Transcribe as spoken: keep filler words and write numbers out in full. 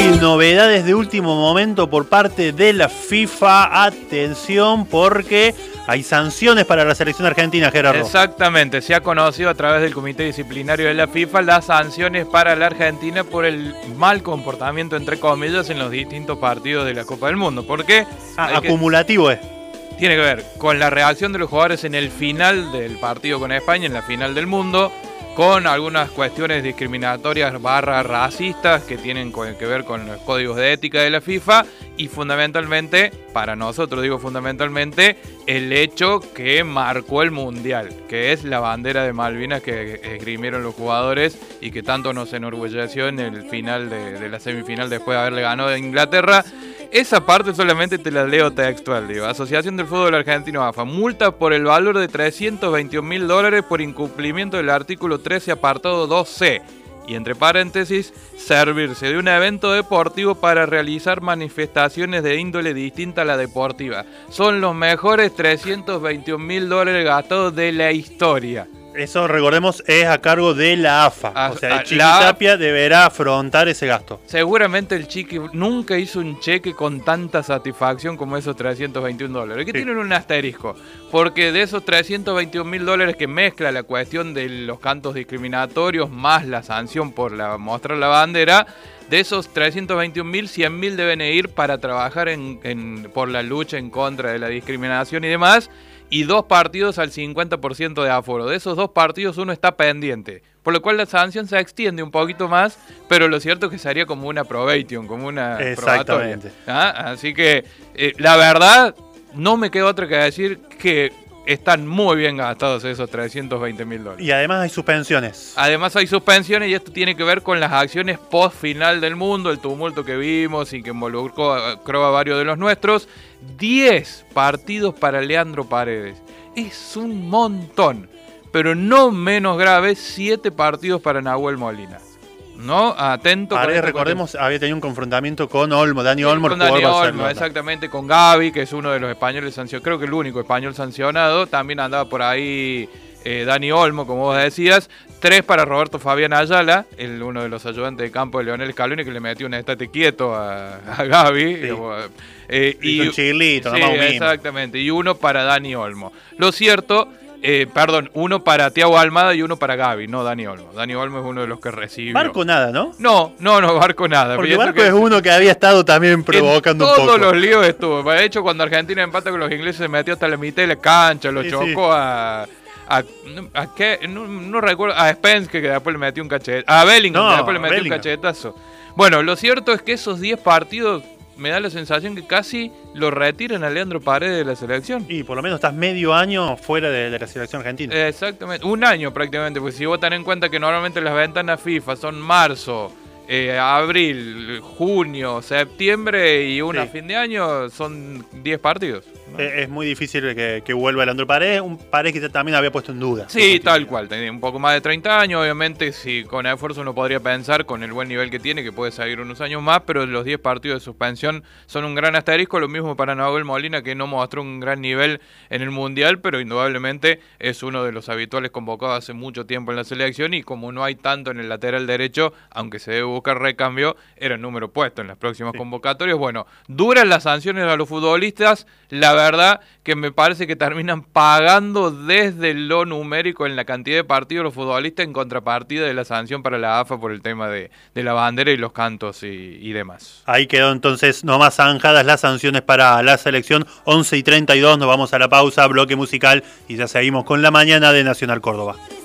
Hay novedades de último momento por parte de la FIFA. Atención, porque hay sanciones para la selección argentina, Gerardo. Exactamente, se ha conocido a través del Comité Disciplinario de la FIFA las sanciones para la Argentina por el mal comportamiento, entre comillas, en los distintos partidos de la Copa del Mundo. ¿Por qué? Ah, acumulativo que... es. Tiene que ver con la reacción de los jugadores en el final del partido con España, en la final del mundo, con algunas cuestiones discriminatorias barra racistas que tienen que ver con los códigos de ética de la FIFA y fundamentalmente, para nosotros digo fundamentalmente, el hecho que marcó el Mundial, que es la bandera de Malvinas que esgrimieron los jugadores y que tanto nos enorgulleció en el final de, de la semifinal después de haberle ganado a Inglaterra. Esa parte solamente te la leo textual, digo. Asociación del Fútbol Argentino, A F A, multa por el valor de trescientos veintiún mil dólares por incumplimiento del artículo trece apartado dos ce. Y entre paréntesis, servirse de un evento deportivo para realizar manifestaciones de índole distinta a la deportiva. Son los mejores trescientos veintiún mil dólares gastados de la historia. Eso, recordemos, es a cargo de la A F A. A, o sea, el Chiqui la, Tapia deberá afrontar ese gasto. Seguramente el Chiqui nunca hizo un cheque con tanta satisfacción como esos trescientos veintiún dólares. Que sí. Tienen un asterisco. Porque de esos trescientos veintiún mil dólares que mezcla la cuestión de los cantos discriminatorios más la sanción por la, mostrar la bandera, de esos trescientos veintiún mil, cien mil deben ir para trabajar en, en, por la lucha en contra de la discriminación y demás. Y dos partidos al cincuenta por ciento de aforo. De esos dos partidos uno está pendiente. Por lo cual la sanción se extiende un poquito más, pero lo cierto es que sería como una probation, como una Exactamente. probatoria. ¿Ah? Así que eh, la verdad no me queda otra que decir que están muy bien gastados esos trescientos veinte mil dólares. Y además hay suspensiones. Además hay suspensiones y esto tiene que ver con las acciones post final del mundo, el tumulto que vimos y que involucró creo a varios de los nuestros. diez partidos para Leandro Paredes. Es un montón. Pero no menos grave, siete partidos para Nahuel Molina. ¿No? Atento. Paredes, recordemos, había tenido un confrontamiento con Olmo, Dani Olmo, sí, el con jugador Dani Barcelona. Olmo, exactamente, con Gavi, que es uno de los españoles sancionados, creo que el único español sancionado. También andaba por ahí eh, Dani Olmo, como vos decías. Tres para Roberto Fabián Ayala, el, uno de los ayudantes de campo de Leonel Scaloni, que le metió un estate quieto a, a Gavi. Sí. Digamos, eh, y un chilito, sí, nomás un exactamente. Y uno para Dani Olmo. Lo cierto... Eh, perdón, uno para Thiago Almada y uno para Gavi, no Dani Olmo. Dani Olmo es uno de los que recibió. Barco nada, ¿no? No, no, no, Barco nada. Porque Barco que es uno que había estado también provocando un poco. Todos los líos estuvo. De hecho, cuando Argentina empata con los ingleses se metió hasta la mitad de la cancha, lo sí, chocó sí. a... ¿A, a qué? No, no recuerdo. A Spence, que después le metió un cachetazo. A Bellingham, no, que después le metió Bellingham. un cachetazo. Bueno, lo cierto es que esos diez partidos me da la sensación que casi lo retiran a Leandro Paredes de la selección. Y por lo menos estás medio año fuera de, de la selección argentina. Exactamente, un año prácticamente, porque si vos tenés en cuenta que normalmente las ventanas FIFA son marzo, eh, abril, junio, septiembre y una Sí. fin de año, son diez partidos, ¿no? Es muy difícil que, que vuelva Leandro Paredes, un Paredes que también había puesto en duda. Sí, tal cual, tenía un poco más de treinta años, obviamente si con esfuerzo uno podría pensar, con el buen nivel que tiene, que puede seguir unos años más, pero los diez partidos de suspensión son un gran asterisco, lo mismo para Nahuel Molina, que no mostró un gran nivel en el Mundial, pero indudablemente es uno de los habituales convocados hace mucho tiempo en la selección, y como no hay tanto en el lateral derecho, aunque se debe buscar recambio, era el número puesto en las próximas sí. convocatorias. Bueno, duran las sanciones a los futbolistas, la verdad que me parece que terminan pagando desde lo numérico en la cantidad de partidos los futbolistas en contrapartida de la sanción para la A F A por el tema de, de la bandera y los cantos y, y demás. Ahí quedó entonces nomás zanjadas las sanciones para la selección. Once y treinta y dos, nos vamos a la pausa, bloque musical, y ya seguimos con la mañana de Nacional Córdoba.